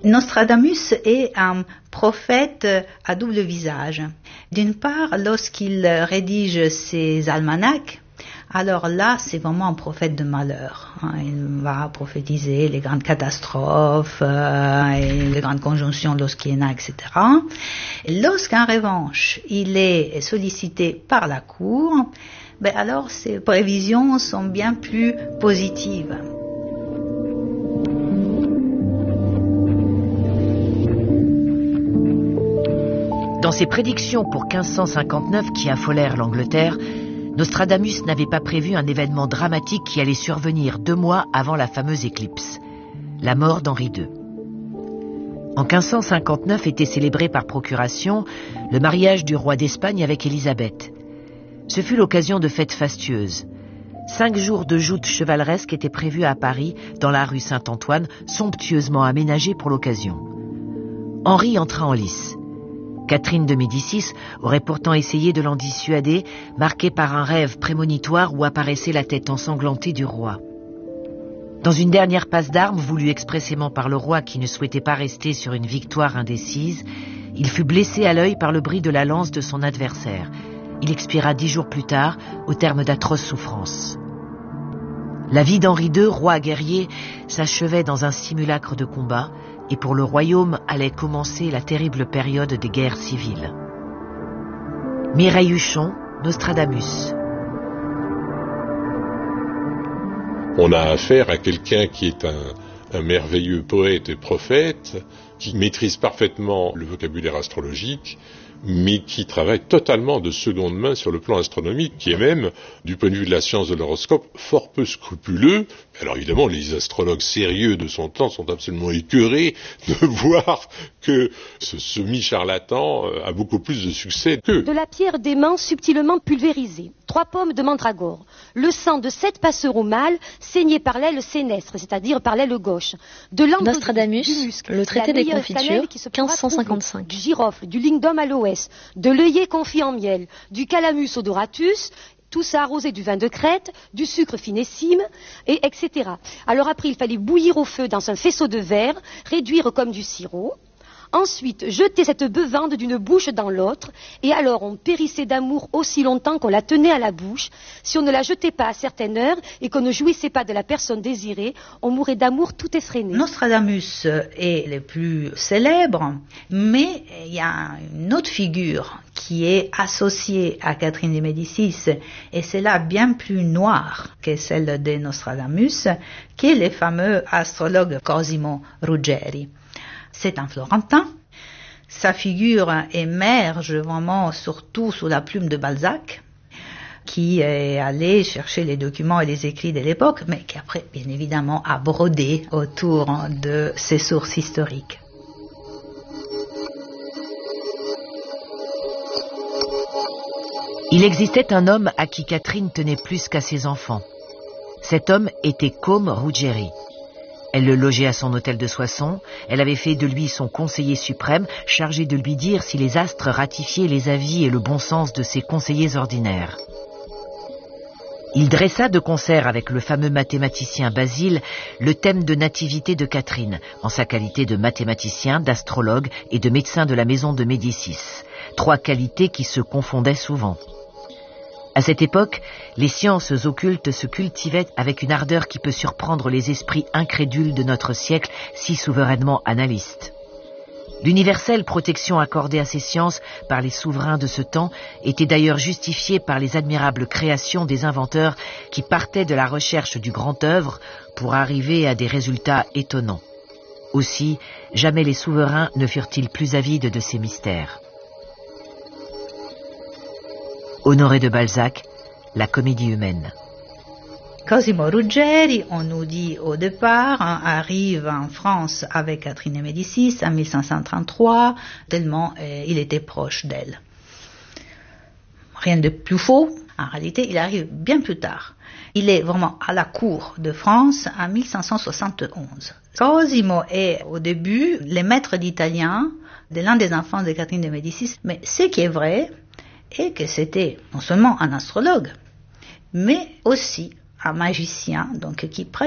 Nostradamus est un prophète à double visage. D'une part, lorsqu'il rédige ses almanachs, alors là, c'est vraiment un prophète de malheur. Il va prophétiser les grandes catastrophes, et les grandes conjonctions lorsqu'il y en a, etc. Et lorsqu'en revanche, il est sollicité par la cour, alors ses prévisions sont bien plus positives. Dans ses prédictions pour 1559 qui affolèrent l'Angleterre, Nostradamus n'avait pas prévu un événement dramatique qui allait survenir 2 mois avant la fameuse éclipse, la mort d'Henri II. En 1559 était célébré par procuration le mariage du roi d'Espagne avec Élisabeth. Ce fut l'occasion de fêtes fastueuses. 5 jours de joutes chevaleresques étaient prévus à Paris, dans la rue Saint-Antoine, somptueusement aménagée pour l'occasion. Henri entra en lice. Catherine de Médicis aurait pourtant essayé de l'en dissuader, marquée par un rêve prémonitoire où apparaissait la tête ensanglantée du roi. Dans une dernière passe d'armes voulue expressément par le roi qui ne souhaitait pas rester sur une victoire indécise, il fut blessé à l'œil par le bris de la lance de son adversaire. Il expira 10 jours plus tard, au terme d'atroces souffrances. La vie d'Henri II, roi guerrier, s'achevait dans un simulacre de combat, et pour le royaume allait commencer la terrible période des guerres civiles. Mireille Huchon, Nostradamus. On a affaire à quelqu'un qui est un merveilleux poète et prophète, qui maîtrise parfaitement le vocabulaire astrologique, mais qui travaille totalement de seconde main sur le plan astronomique, qui est même, du point de vue de la science de l'horoscope, fort peu scrupuleux. Alors évidemment, les astrologues sérieux de son temps sont absolument écœurés de voir que ce semi-charlatan a beaucoup plus de succès qu'eux. De la pierre d'aimant subtilement pulvérisée, 3 pommes de mandragore, le sang de 7 passereaux mâles saignés par l'aile sénestre, c'est-à-dire par l'aile gauche, de l'ambre Nostradamus, du muscle, le traité des confitures, qui se 1555. Du girofle, du lingam aloès, de l'œillet confit en miel, du calamus odoratus, tout ça arrosé du vin de Crète, du sucre finissime, et etc. Alors après, il fallait bouillir au feu dans un faisceau de verre, réduire comme du sirop. Ensuite, jeter cette bevande d'une bouche dans l'autre, et alors on périssait d'amour aussi longtemps qu'on la tenait à la bouche. Si on ne la jetait pas à certaines heures et qu'on ne jouissait pas de la personne désirée, on mourait d'amour tout effréné. Nostradamus est le plus célèbre, mais il y a une autre figure qui est associée à Catherine de Médicis, et c'est là bien plus noire que celle de Nostradamus, qui est le fameux astrologue Cosimo Ruggeri. C'est un Florentin. Sa figure émerge vraiment surtout sous la plume de Balzac, qui est allé chercher les documents et les écrits de l'époque, mais qui après, bien évidemment, a brodé autour de ses sources historiques. Il existait un homme à qui Catherine tenait plus qu'à ses enfants. Cet homme était Côme Ruggeri. Elle le logeait à son hôtel de Soissons, elle avait fait de lui son conseiller suprême, chargé de lui dire si les astres ratifiaient les avis et le bon sens de ses conseillers ordinaires. Il dressa de concert avec le fameux mathématicien Basile le thème de nativité de Catherine, en sa qualité de mathématicien, d'astrologue et de médecin de la maison de Médicis, 3 qualités qui se confondaient souvent. À cette époque, les sciences occultes se cultivaient avec une ardeur qui peut surprendre les esprits incrédules de notre siècle, si souverainement analystes. L'universelle protection accordée à ces sciences par les souverains de ce temps était d'ailleurs justifiée par les admirables créations des inventeurs qui partaient de la recherche du grand œuvre pour arriver à des résultats étonnants. Aussi, jamais les souverains ne furent-ils plus avides de ces mystères. Honoré de Balzac, La comédie humaine. Cosimo Ruggeri, on nous dit au départ, arrive en France avec Catherine de Médicis en 1533, tellement il était proche d'elle. Rien de plus faux, en réalité, il arrive bien plus tard. Il est vraiment à la cour de France en 1571. Cosimo est au début le maître d'italien de l'un des enfants de Catherine de Médicis, mais ce qui est vrai est que c'était non seulement un astrologue, mais aussi un magicien, donc qui